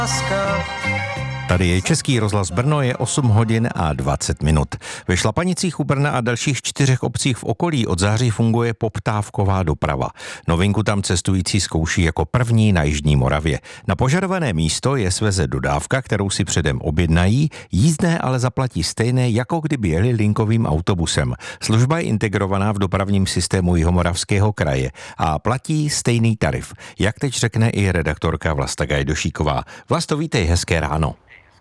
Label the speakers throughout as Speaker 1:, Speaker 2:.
Speaker 1: Tady je Český rozhlas Brno, je 8 hodin a 20 minut. Ve Šlapanicích u Brna a dalších 4 obcích v okolí od září funguje poptávková doprava. Novinku tam cestující zkouší jako první na Jižní Moravě. Na požadované místo je sveze dodávka, kterou si předem objednají, jízdné ale zaplatí stejné, jako kdyby jeli linkovým autobusem. Služba je integrovaná v dopravním systému Jihomoravského kraje a platí stejný tarif. Jak teď řekne i redaktorka Vlasta Gajdošíková. Vlasto, vítej, hezké ráno.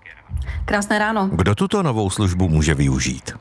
Speaker 2: Krásné ráno.
Speaker 1: Kdo tuto novou službu může využít?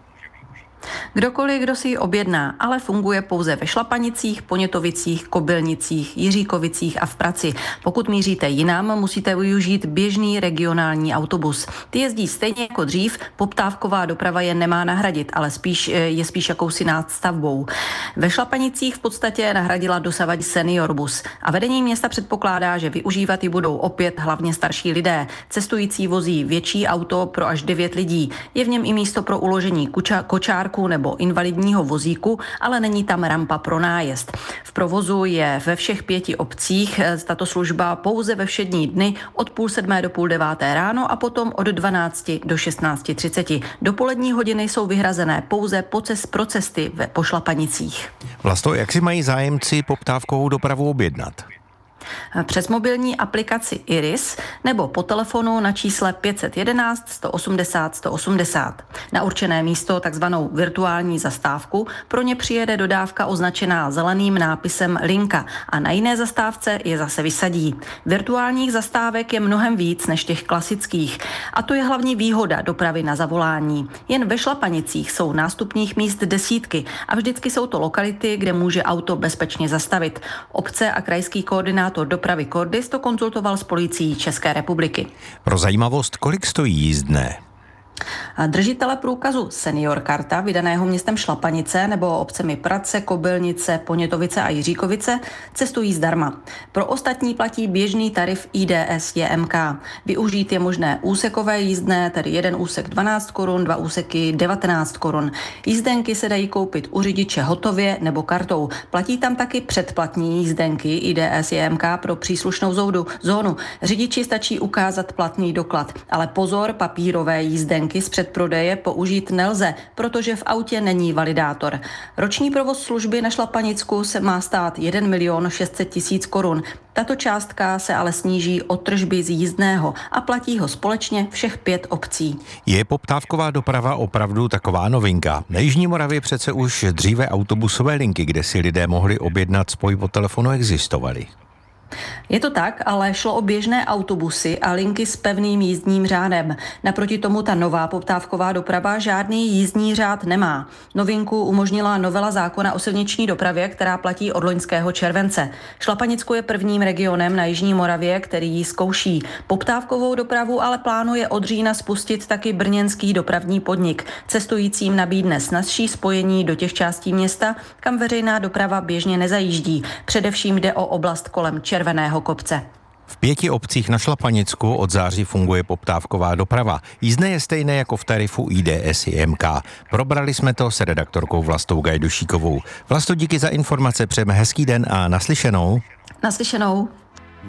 Speaker 2: Kdokoliv, kdo si ji objedná, ale funguje pouze ve Šlapanicích, Ponětovicích, Kobylnicích, Jiříkovicích a v Praci. Pokud míříte jinam, musíte využít běžný regionální autobus. Ty jezdí stejně jako dřív, poptávková doprava je nemá nahradit, ale je spíš jakousi nástavbou. Ve Šlapanicích v podstatě nahradila dosavadní senior bus a vedení města předpokládá, že využívat ji budou opět hlavně starší lidé. Cestující vozí větší auto pro až 9 lidí. Je v něm i místo pro uložení kočárku nebo invalidního vozíku, ale není tam rampa pro nájezd. V provozu je ve všech 5 obcích tato služba pouze ve všední dny od 6:30 do 8:30 ráno a potom od 12 do 16:30. Dopolední hodiny jsou vyhrazené pouze pro cesty po Šlapanicích.
Speaker 1: Vlasto, jak si mají zájemci poptávkovou dopravu objednat?
Speaker 2: Přes mobilní aplikaci Iris nebo po telefonu na čísle 511 180 180. Na určené místo, takzvanou virtuální zastávku, pro ně přijede dodávka označená zeleným nápisem linka a na jiné zastávce je zase vysadí. Virtuálních zastávek je mnohem víc než těch klasických a to je hlavní výhoda dopravy na zavolání. Jen ve Šlapanicích jsou nástupních míst desítky a vždycky jsou to lokality, kde může auto bezpečně zastavit. Obce a krajský koordinátor dopravy Kordis to konzultoval s policií České republiky.
Speaker 1: Pro zajímavost, kolik stojí jízdné?
Speaker 2: Držitele průkazu Senior Karta, vydaného městem Šlapanice nebo obcemi Prace, Kobylnice, Ponětovice a Jiříkovice, cestují zdarma. Pro ostatní platí běžný tarif IDS JMK. Využít je možné úsekové jízdné, tedy jeden úsek 12 korun, 2 úseky 19 korun. Jízdenky se dají koupit u řidiče hotově nebo kartou. Platí tam taky předplatní jízdenky IDS JMK pro příslušnou zónu. Řidiči stačí ukázat platný doklad, ale pozor, papírové jízdenky z předprodeje použít nelze, protože v autě není validátor. Roční provoz služby na Šlapanicku se má stát 1 600 000 korun. Tato částka se ale sníží od tržby z jízdného a platí ho společně všech 5 obcí.
Speaker 1: Je poptávková doprava opravdu taková novinka? Na Jižní Moravě přece už dříve autobusové linky, kde si lidé mohli objednat spoj po telefonu, existovaly.
Speaker 2: Je to tak, ale šlo o běžné autobusy a linky s pevným jízdním řádem. Naproti tomu ta nová poptávková doprava žádný jízdní řád nemá. Novinku umožnila novela zákona o silniční dopravě, která platí od loňského července. Šlapanicko je prvním regionem na Jižní Moravě, který ji zkouší. Poptávkovou dopravu ale plánuje od října spustit taky brněnský dopravní podnik. Cestujícím nabídne snazší spojení do těch částí města, kam veřejná doprava běžně nezajíždí. Především jde o oblast kolem Červeného kopce.
Speaker 1: V 5 obcích na Šlapanicku od září funguje poptávková doprava. Jízdné je stejné jako v tarifu IDS JMK. Probrali jsme to s redaktorkou Vlastou Gajdošíkovou. Vlasto, díky za informace, přejeme hezký den a naslyšenou.
Speaker 2: Naslyšenou.